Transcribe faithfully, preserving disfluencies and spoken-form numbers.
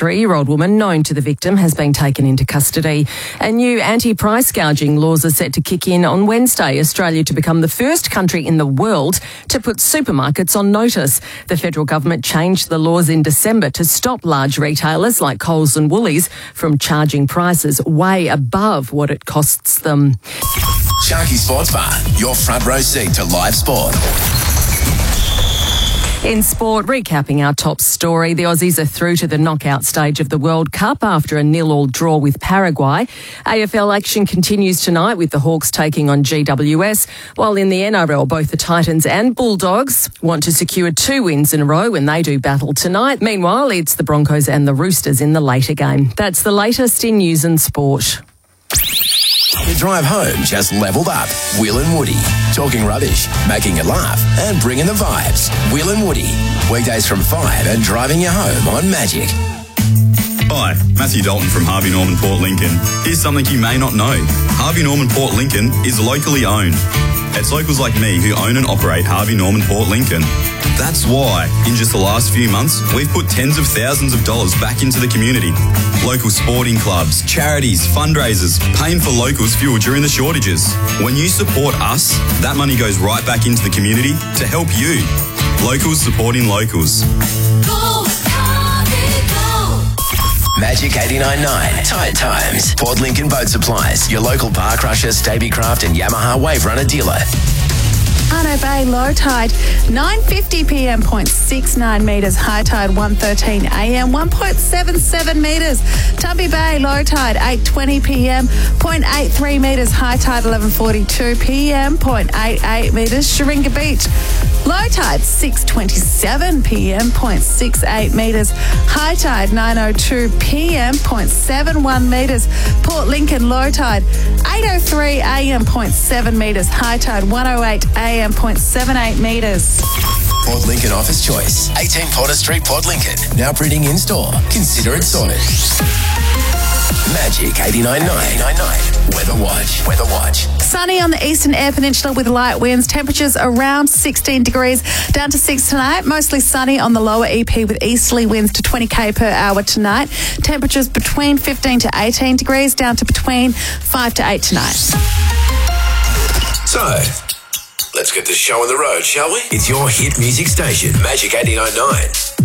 fifty-three-year-old woman known to the victim has been taken into custody. And new anti-price gouging laws are set to kick in on Wednesday, Australia to become the first country in the world to put supermarkets on notice. The federal government changed the laws in December to stop large retailers like Coles and Woolies from charging prices way above what it costs them. Sharky Sports Bar, your front row seat to live sport. In sport, recapping our top story, the Aussies are through to the knockout stage of the World Cup after a nil-all draw with Paraguay. A F L action continues tonight with the Hawks taking on G W S, while in the N R L, both the Titans and Bulldogs want to secure two wins in a row when they do battle tonight. Meanwhile, it's the Broncos and the Roosters in the later game. That's the latest in news and sport. The drive home just levelled up. Will and Woody. Talking rubbish, making you laugh and bringing the vibes. Will and Woody. Weekdays from five and driving you home on Magic. Hi, Matthew Dalton from Harvey Norman Port Lincoln. Here's something you may not know. Harvey Norman Port Lincoln is locally owned. It's locals like me who own and operate Harvey Norman Port Lincoln. That's why, in just the last few months, we've put tens of thousands of dollars back into the community. Local sporting clubs, charities, fundraisers, paying for locals fuel during the shortages. When you support us, that money goes right back into the community to help you. Locals supporting locals. Go, Harvey, go. Magic eighty-nine point nine. Tide Times. Port Lincoln Boat Supplies. Your local bar crusher, Stabicraft and Yamaha Wave Runner dealer. Arno Bay, low tide, nine fifty p m, zero point six nine metres. High tide, one thirteen a m, one point seven seven metres. Tumby Bay, low tide, eight twenty p m, zero point eight three metres. High tide, eleven forty-two p m, zero point eight eight metres. Sharinga Beach, low tide, six twenty-seven p m, zero point six eight metres. High tide, nine oh two p m, zero point seven one metres. Port Lincoln, low tide, eight oh three a m, zero point seven metres. High tide, one oh eight a m, zero point seven eight metres. Port Lincoln Office Choice. eighteen Potter Street, Port Lincoln. Now printing in store. Consider it sorted. Magic eighty-nine point nine. Weather Watch. Weather Watch. Sunny on the eastern Eyre Peninsula with light winds. Temperatures around sixteen degrees, down to six tonight. Mostly sunny on the lower E P with easterly winds to twenty k per hour tonight. Temperatures between fifteen to eighteen degrees, down to between five to eight tonight. So, let's get this show on the road, shall we? It's your hit music station, Magic eighty-nine point nine.